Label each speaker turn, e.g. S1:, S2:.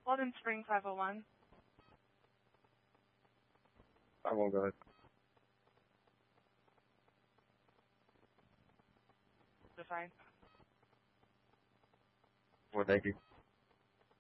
S1: Walden Spring 501.
S2: I won't go ahead.
S1: Define.
S2: Well, thank you.